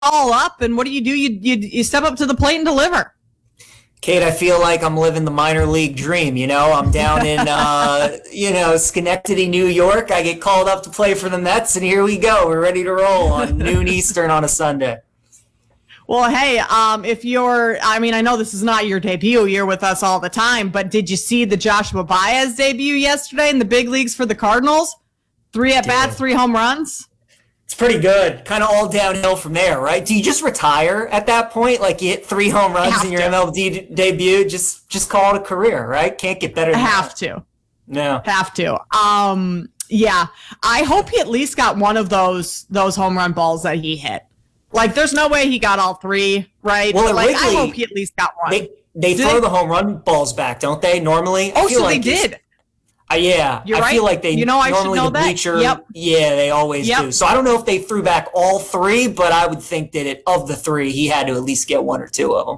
all up, and what do? You step up to the plate and deliver. Kate, I feel like I'm living the minor league dream. I'm down in, Schenectady, New York. I get called up to play for the Mets, and here we go. We're ready to roll on noon Eastern on a Sunday. Well, hey, I know this is not your debut. You're with us all the time, but did you see the Joshua Baez debut yesterday in the big leagues for the Cardinals? 3 at-bats, 3 home runs. It's pretty good. Kind of all downhill from there, right? Do you just retire at that point? Like you hit 3 home runs in your MLB debut, just call it a career, right? Can't get better than that. Have to. No. Have to. Yeah. I hope he at least got one of those home run balls that he hit. Like, there's no way he got all 3, right? Well, I hope he at least got one. They throw the home run balls back, don't they? Normally. Oh, so they did. Yeah, you're right. I feel like they normally the bleacher. Yep. Yeah, they always do. So I don't know if they threw back all 3, but I would think that of the 3, he had to at least get 1 or 2 of them.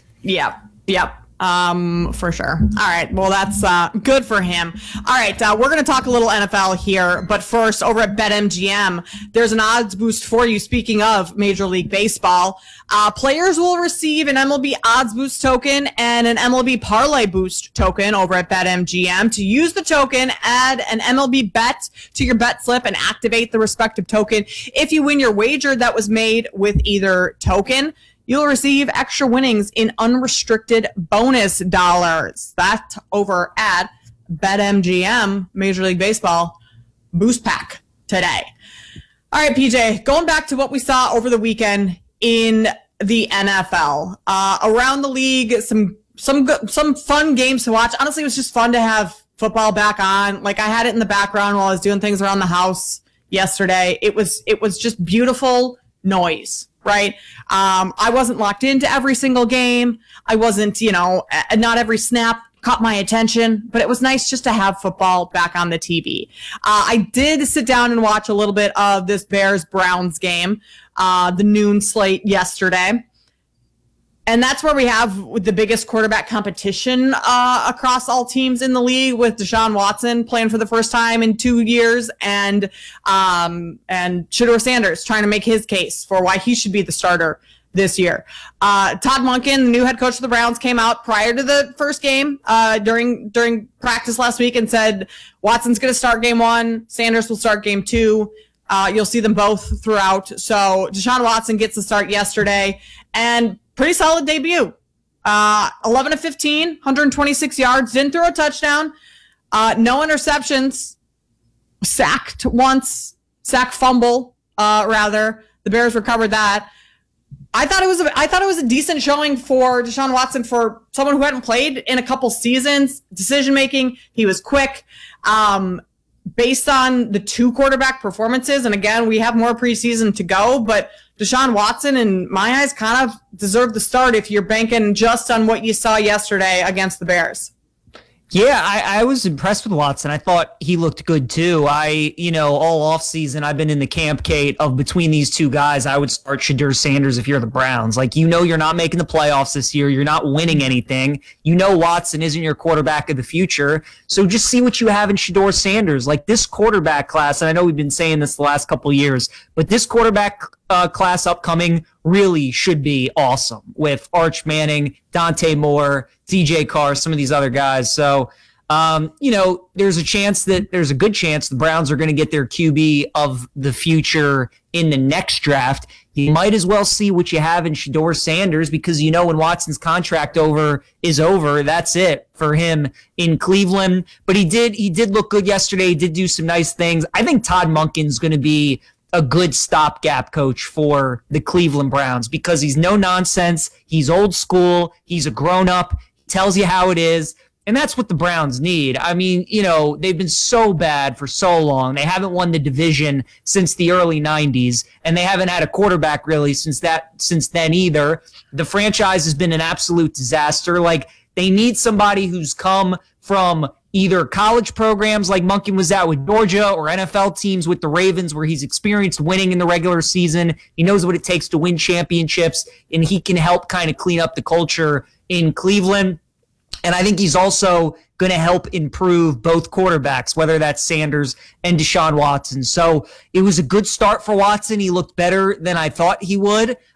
Yep. For sure. All right. Well, that's good for him. All right. We're going to talk a little NFL here, but first, over at BetMGM, there's an odds boost for you. Speaking of Major League Baseball, players will receive an MLB odds boost token and an MLB parlay boost token over at BetMGM. To use the token, add an MLB bet to your bet slip and activate the respective token. If you win your wager that was made with either token, you'll receive extra winnings in unrestricted bonus dollars. That over at BetMGM, Major League Baseball Boost Pack today. All right, PJ, going back to what we saw over the weekend in the NFL. Around the league, some fun games to watch. Honestly, it was just fun to have football back on. Like, I had it in the background while I was doing things around the house yesterday. It was just beautiful noise. Right. I wasn't locked into every single game. I wasn't, not every snap caught my attention, but it was nice just to have football back on the TV. I did sit down and watch a little bit of this Bears-Browns game, the noon slate yesterday. And that's where we have the biggest quarterback competition across all teams in the league, with Deshaun Watson playing for the first time in 2 years, and Shedeur Sanders trying to make his case for why he should be the starter this year. Todd Monken, the new head coach of the Browns, came out prior to the first game during practice last week and said Watson's going to start game 1, Sanders will start game 2. You'll see them both throughout. So Deshaun Watson gets the start yesterday, and pretty solid debut. 11 of 15, 126 yards, didn't throw a touchdown, no interceptions, sacked once, fumble, rather. The Bears recovered that. I thought it was a decent showing for Deshaun Watson, for someone who hadn't played in a couple seasons. Decision making, he was quick. Based on the 2 quarterback performances, and again, we have more preseason to go, but Deshaun Watson, in my eyes, kind of deserved the start if you're banking just on what you saw yesterday against the Bears. Yeah, I was impressed with Watson. I thought he looked good too. All offseason, I've been in the camp, Kate, of between these 2 guys, I would start Shedeur Sanders if you're the Browns. Like, you're not making the playoffs this year. You're not winning anything. Watson isn't your quarterback of the future. So just see what you have in Shedeur Sanders. Like, this quarterback class, and I know we've been saying this the last couple of years, but this quarterback class upcoming really should be awesome, with Arch Manning, Dante Moore, DJ Carr, some of these other guys. So, there's a good chance the Browns are going to get their QB of the future in the next draft. You might as well see what you have in Shedeur Sanders, because when Watson's contract is over, that's it for him in Cleveland. But he did look good yesterday. He did do some nice things. I think Todd Monken's going to be a good stopgap coach for the Cleveland Browns, because he's no nonsense. He's old school. He's a grown up. He tells you how it is. And that's what the Browns need. I mean, they've been so bad for so long. They haven't won the division since the early 90s, and they haven't had a quarterback really since then either. The franchise has been an absolute disaster. Like, they need somebody who's come from either college programs like Monken was at with Georgia, or NFL teams with the Ravens, where he's experienced winning in the regular season. He knows what it takes to win championships, and he can help kind of clean up the culture in Cleveland. And I think he's also going to help improve both quarterbacks, whether that's Sanders and Deshaun Watson. So it was a good start for Watson. He looked better than I thought he would.